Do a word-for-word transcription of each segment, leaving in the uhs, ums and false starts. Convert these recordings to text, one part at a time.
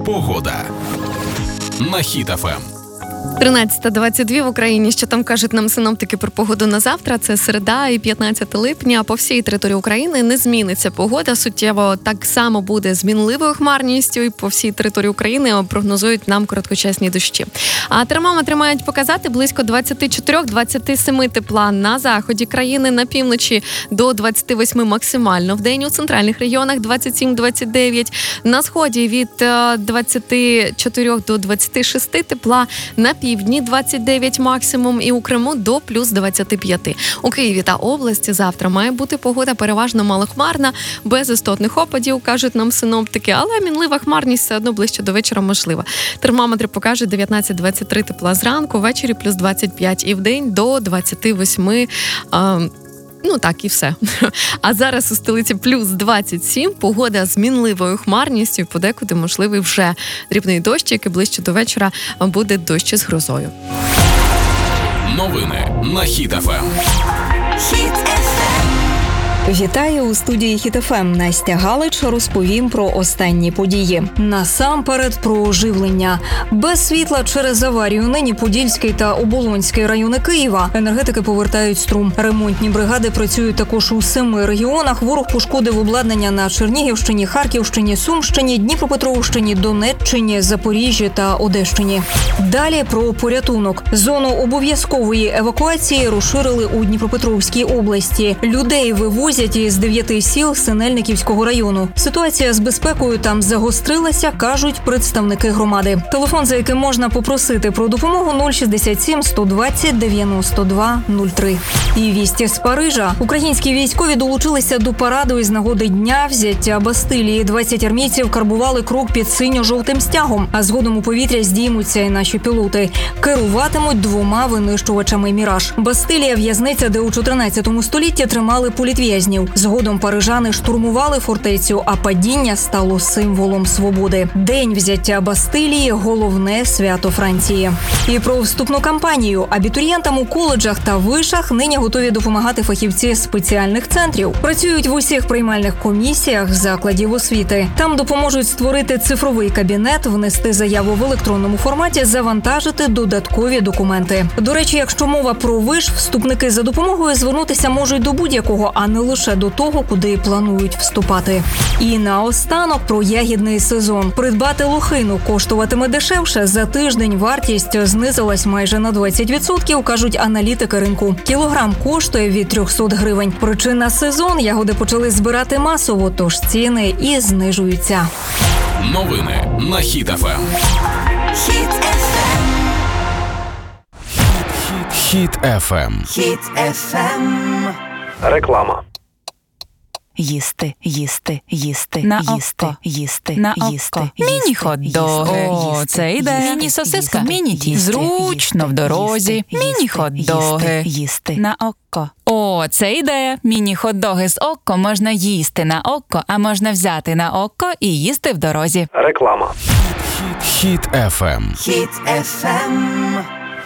Погода на Хіт еф ем. тринадцята двадцять два в Україні. Що там кажуть нам синоптики про погоду на завтра? Це середа і п'ятнадцяте липня. По всій території України не зміниться погода. Суттєво так само буде з мінливою хмарністю. І по всій території України прогнозують нам короткочасні дощі. А термометри мають показати близько двадцять чотири - двадцять сім тепла на заході країни, на півночі до двадцять вісім максимально в день, у центральних регіонах двадцять сім - двадцять дев'ять, на сході від двадцять чотири до двадцять шість тепла, на півдні двадцять дев'ять максимум і у Криму до плюс двадцять п'ять. У Києві та області завтра має бути погода переважно малохмарна, без істотних опадів, кажуть нам синоптики, але мінлива хмарність все одно ближче до вечора можлива. Термометри покажуть дев'ятнадцять - двадцять три тепла зранку, ввечері плюс двадцять п'ять і в день до двадцять вісім. А, Ну так і все. А зараз у столиці плюс двадцять сім, погода з мінливою хмарністю, подекуди можливий вже дрібний дощ, який ближче до вечора буде дощ з грозою. Новини на Хіт еф ем. Вітаю у студії Хіт еф ем. Настя Галич розповім про останні події. Насамперед про оживлення. Без світла через аварію нині Подільський та Оболонський райони Києва. Енергетики повертають струм. Ремонтні бригади працюють також у семи регіонах. Ворог пошкодив обладнання на Чернігівщині, Харківщині, Сумщині, Дніпропетровщині, Донеччині, Запоріжжі та Одещині. Далі про порятунок. Зону обов'язкової евакуації розширили у Дніпропетровській області. Людей вивозять із дев'яти сіл Синельниківського району. Ситуація з безпекою там загострилася, кажуть представники громади. Телефон, за яким можна попросити про допомогу, нуль шістдесят сім - сто двадцять - дев'яносто два нуль три. І вісті з Парижа. Українські військові долучилися до параду із нагоди дня взяття Бастилії. двадцять армійців карбували крок під синьо-жовтим стягом, а згодом у повітря здіймуться і наші пілоти. Керуватимуть двома винищувачами «Міраж». Бастилія – в'язниця, де у чотирнадцятому столітті тримали політв'язнів. Згодом парижани штурмували фортецю, а падіння стало символом свободи. День взяття Бастилії – головне свято Франції. І про вступну кампанію. Абітурієнтам у коледжах та вишах нині готові допомагати фахівці спеціальних центрів. Працюють в усіх приймальних комісіях закладів освіти. Там допоможуть створити цифровий кабінет, внести заяву в електронному форматі, завантажити додаткові документи. До речі, якщо мова про виш, вступники за допомогою звернутися можуть до будь-якого, а не лише до того, куди планують вступати. І наостанок про ягідний сезон. Придбати лохину коштуватиме дешевше. За тиждень вартість знизилась майже на двадцять відсотків, кажуть аналітики ринку. Кілограм коштує від триста гривень. Причина – сезон. Ягоди почали збирати масово, тож ціни і знижуються. Новини на Хіт еф ем. Хіт еф ем. Хіт еф ем. Хіт еф ем. Реклама. Їсти, їсти, їсти, на їсти, око. їсти, на їсти, око. їсти, Міні-хот-доги. О, їсти, це йде. їсти, Міні-сосиска. їсти, Міні-тісто. їсти, Зручно в дорозі. їсти, Міні-хот-доги. їсти, їсти. На око. О, це ідея. Міні-хот-доги з око можна їсти на око, а можна взяти на око і їсти в дорозі. Реклама. Хіт еф ем. Хіт еф ем.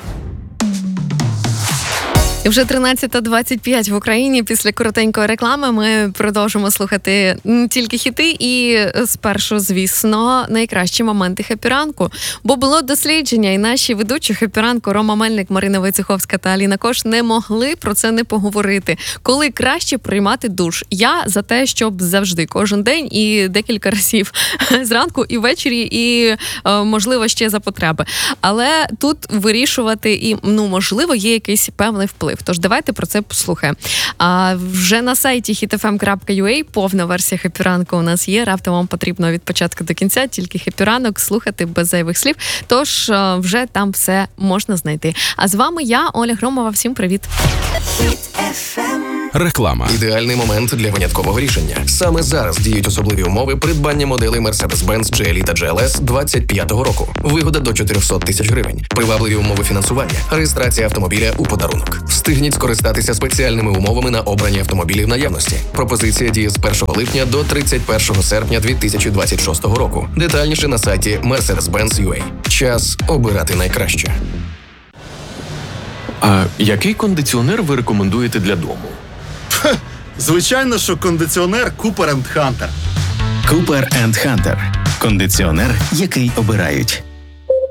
І вже тринадцята двадцять п'ять в Україні. Після коротенької реклами ми продовжимо слухати не тільки хіти і спершу, звісно, найкращі моменти хеппі-ранку. Бо було дослідження, і наші ведучі хеппі-ранку Рома Мельник, Марина Войцеховська та Аліна Кош не могли про це не поговорити. Коли краще приймати душ? Я за те, щоб завжди, кожен день і декілька разів зранку і ввечері, і, можливо, ще за потреби. Але тут вирішувати і, ну, можливо, є якийсь певний вплив. Тож давайте про це послухаємо. А вже на сайті хіт еф ем крапка ю а повна версія хеппі-ранку у нас є. Раптом вам потрібно від початку до кінця тільки хеппі-ранок слухати без зайвих слів. Тож вже там все можна знайти. А з вами я, Оля Громова. Всім привіт. Хіт еф ем. Реклама. Ідеальний момент для виняткового рішення. Саме зараз діють особливі умови придбання моделей Mercedes-Benz джі ел і та джі ел ес двадцять п'ятого року. Вигода до чотириста тисяч гривень. Привабливі умови фінансування. Реєстрація автомобіля у подарунок. Встигніть скористатися спеціальними умовами на обрані автомобілі в наявності. Пропозиція діє з першого липня до тридцять першого серпня дві тисячі двадцять шостого року. Детальніше на сайті Mercedes-Benz крапка ю а. Час обирати найкраще. А який кондиціонер ви рекомендуєте для дому? Звичайно, що кондиціонер Cooper енд Hunter. Cooper енд Hunter Кондиціонер, який обирають.